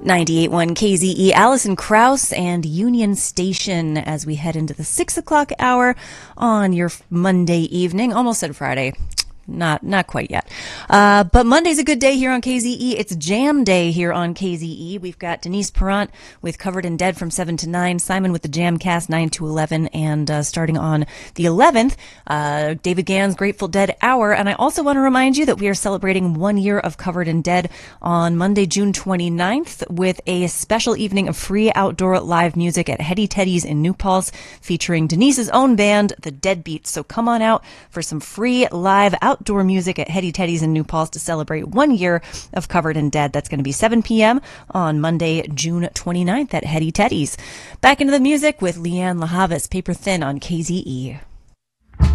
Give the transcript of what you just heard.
98.1 KZE, Allison Krauss and Union Station as we head into the 6 o'clock hour on your Monday evening. Almost said Friday. Not quite yet. But Monday's a good day here on KZE. It's Jam Day here on KZE. We've got Denise Perrant with Covered in Dead from 7 to 9, Simon with the Jamcast 9 to 11, and starting on the 11th, David Gann's Grateful Dead Hour. And I also want to remind you that we are celebrating 1 year of Covered in Dead on Monday, June 29th, with a special evening of free outdoor live music at Hetty Teddy's in New Paltz, featuring Denise's own band, The Deadbeats. So come on out for some free live outdoor music at Hetty Teddy's in New Paltz to celebrate 1 year of Covered in Dead. That's going to be 7 p.m. on Monday, June 29th at Hetty Teddy's. Back into the music with Leanne LaHavas, Paper Thin on KZE.